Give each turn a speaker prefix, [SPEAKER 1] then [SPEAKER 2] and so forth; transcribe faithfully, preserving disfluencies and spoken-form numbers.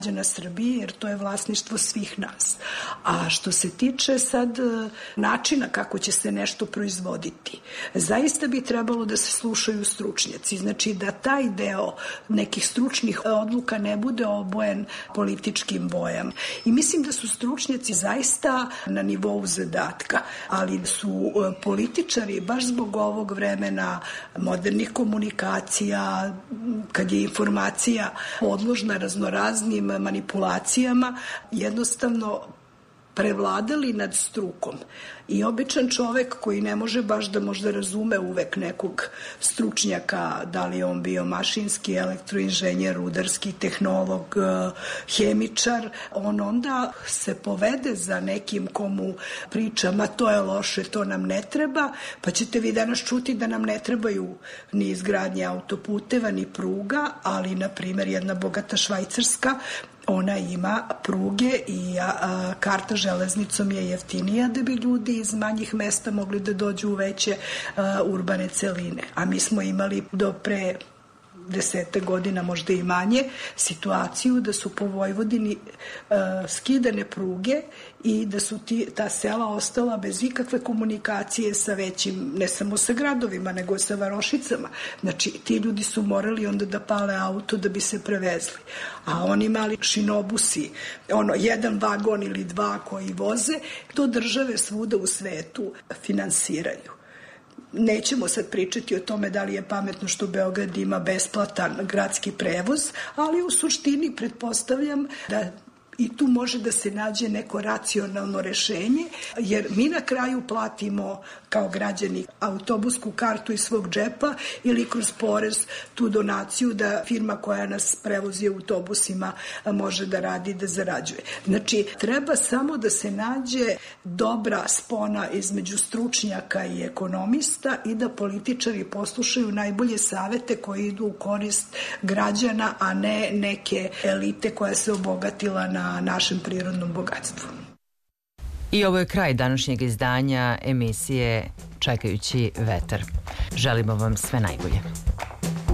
[SPEAKER 1] na Srbiji, jer to je vlasništvo svih nas. A što se tiče sad načina kako će se nešto proizvoditi, zaista bi trebalo da se slušaju stručnjaci, znači da taj deo nekih stručnih odluka ne bude obojen političkim bojama. I mislim da su stručnjaci zaista na nivou zadatka, ali su političari baš zbog ovog vremena modernih komunikacija, kad je informacija podložna raznoraznim manipulacijama, jednostavno prevladali nad strukom. I običan čovek koji ne može baš da možda razume uvek nekog stručnjaka, da li on bio mašinski, elektroinženjer, rudarski, tehnolog, hemičar, on onda se povede za nekim komu priča, ma to je loše, to nam ne treba, pa ćete vi danas čuti da nam ne trebaju ni izgradnje autoputeva, ni pruga, ali, na primjer, jedna bogata Švajcarska, ona ima pruge i a, a, karta železnicom je jeftinija da bi ljudi iz manjih mesta mogli da dođu u veće a, urbane celine. A mi smo imali do pre desete godina, možda i manje, situaciju da su po Vojvodini uh, skidane pruge i da su ti, ta sela ostala bez ikakve komunikacije sa većim, ne samo sa gradovima, nego sa varošicama. Znači, ti ljudi su morali onda da pale auto da bi se prevezli. A oni mali šinobusi, ono, jedan vagon ili dva koji voze, to države svuda u svetu finansiraju. Nećemo sad pričati o tome da li je pametno što Beograd ima besplatan gradski prevoz, ali u suštini pretpostavljam da i tu može da se nađe neko racionalno rešenje, jer mi na kraju platimo kao građani autobusku kartu iz svog džepa ili kroz porez tu donaciju da firma koja nas prevozi autobusima može da radi, da zarađuje. Znači, treba samo da se nađe dobra spona između stručnjaka i ekonomista i da političari poslušaju najbolje savete koji idu u korist građana, a ne neke elite koja se obogatila na našem prirodnom bogatstvu.
[SPEAKER 2] I ovo je kraj današnjeg izdanja emisije Čekajući vetar. Želimo vam sve najbolje.